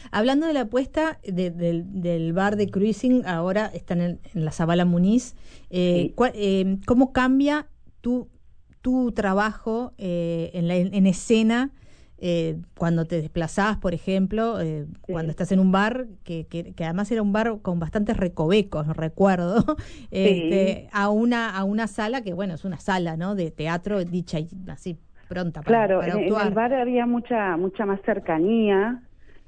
Hablando de la apuesta del bar de Cruising, ahora están en la Zabala Muniz. Sí. ¿Cómo cambia tu trabajo en escena cuando te desplazás, por ejemplo, cuando Sí. estás en un bar, que además era un bar con bastantes recovecos, recuerdo, Sí, a una sala que, bueno, es una sala, ¿no?, de teatro dicha y así pronta claro, para en el actuar. bar había mucha más cercanía,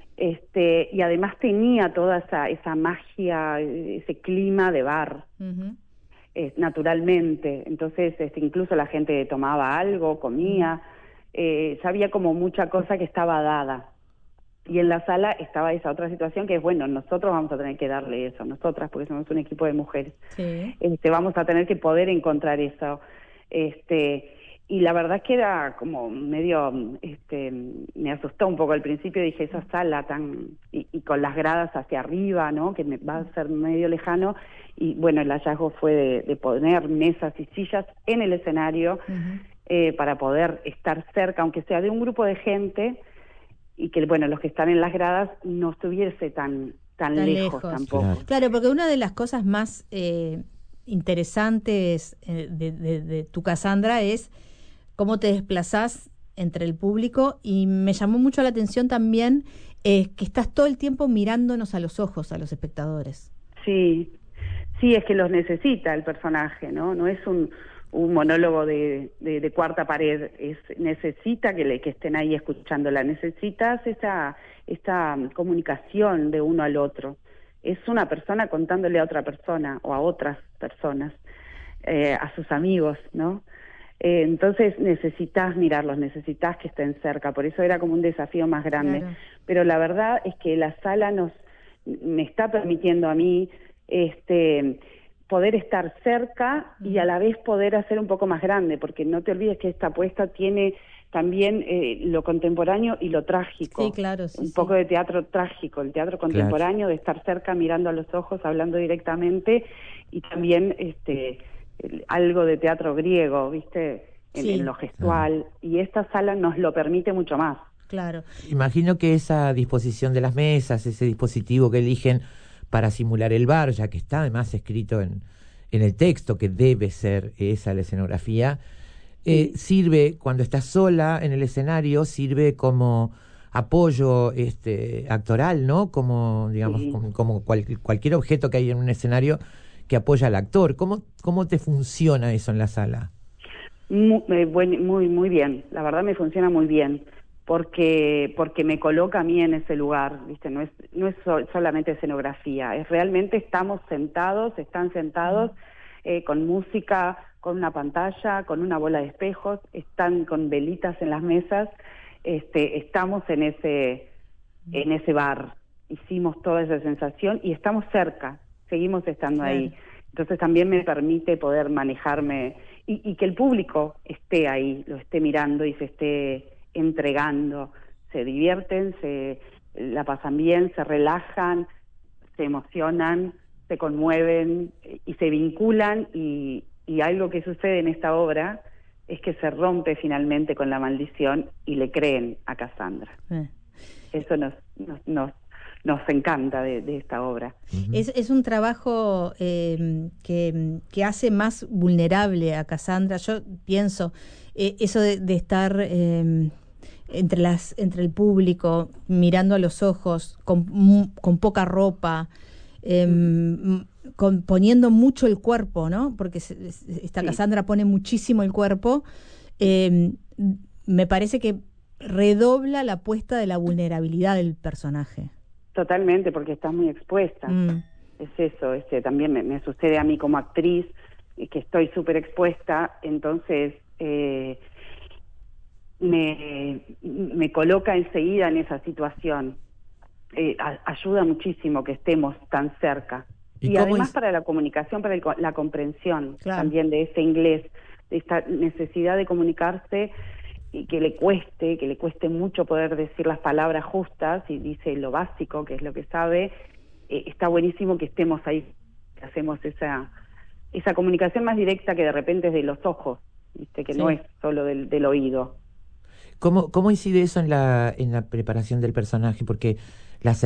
y además tenía toda esa magia, ese clima de bar, Ujú, naturalmente. Entonces, incluso la gente tomaba algo, ujú. comía, ya había como mucha cosa que estaba dada. Y en la sala estaba esa otra situación que es, bueno, nosotros vamos a tener que darle eso, nosotras, porque somos un equipo de mujeres. Sí. Vamos a tener que poder encontrar eso. Este, y la verdad que era como medio, me asustó un poco al principio, dije, esa sala y con las gradas hacia arriba, ¿no?, que me va a ser medio lejano. Y bueno, el hallazgo fue de poner mesas y sillas en el escenario, Ujú. para poder estar cerca, aunque sea de un grupo de gente, y que, bueno, los que están en las gradas no estuviese tan Tan lejos lejos. Claro. tampoco. Claro, porque una de las cosas más interesantes de tu Cassandra es cómo te desplazás entre el público, y me llamó mucho la atención también que estás todo el tiempo mirándonos a los ojos a los espectadores. Sí, sí, es que los necesita el personaje, ¿no? No es un monólogo de cuarta pared, necesita que estén ahí escuchándola, necesitas esta comunicación de uno al otro. Es una persona contándole a otra persona o a otras personas, a sus amigos, ¿no? Entonces necesitas mirarlos, necesitas que estén cerca, por eso era como un desafío más grande. Claro. Pero la verdad es que la sala me está permitiendo a mí, poder estar cerca y a Ujú. la vez poder hacer un poco más grande, porque no te olvides que esta apuesta tiene también, lo contemporáneo y lo Sí, trágico, claro, sí, un poco sí. de teatro trágico, el teatro Claro. contemporáneo, de estar cerca, mirando a los ojos, hablando directamente, y también algo de teatro griego, ¿viste? En Sí, lo Claro. gestual, y esta sala nos lo permite mucho más. claro. Imagino que esa disposición de las mesas, ese dispositivo que eligen para simular el bar, ya que está además escrito en el texto que debe ser esa la escenografía, Sí, sirve cuando estás sola en el escenario, sirve como apoyo actoral, ¿no? Como, digamos, sí. como cualquier objeto que hay en un escenario que apoya al actor. ¿Cómo te funciona eso en la sala? Muy bien, la verdad me funciona muy bien, porque me coloca a mí en ese lugar, ¿viste? No es solamente escenografía, es realmente están sentados, con música, con una pantalla, con una bola de espejos, están con velitas en las mesas, estamos en ese bar, hicimos toda esa sensación y estamos cerca, seguimos estando Claro. ahí. Entonces también me permite poder manejarme y que el público esté ahí, lo esté mirando y se esté entregando. Se divierten, la pasan bien, se relajan, se emocionan, se conmueven, y se vinculan, y algo que sucede en esta obra es que se rompe finalmente con la maldición y le creen a Cassandra. Eh. Eso nos encanta de esta obra. Ujú. Es un trabajo que hace más vulnerable a Cassandra. Yo pienso eso de estar entre el público, mirando a los ojos, con poca ropa, poniendo mucho el cuerpo, ¿no? Porque esta Sí, Cassandra pone muchísimo el cuerpo. eh, Me parece que redobla la apuesta de la vulnerabilidad del personaje. totalmente, porque estás muy expuesta. Mm. Es eso, también me sucede a mí como actriz, que estoy súper expuesta, entonces me coloca enseguida en esa situación. Ayuda muchísimo que estemos tan cerca. ¿Y Y cómo además es? para la comunicación, para la comprensión Claro. también de ese inglés, de esta necesidad de comunicarse, y que le cueste mucho poder decir las palabras justas, y dice lo básico, que es lo que sabe. Está buenísimo que estemos ahí, que hacemos esa comunicación más directa, que de repente es de los ojos, ¿viste? Que no Sí. es solo del oído. ¿Cómo incide eso en la preparación del personaje? Porque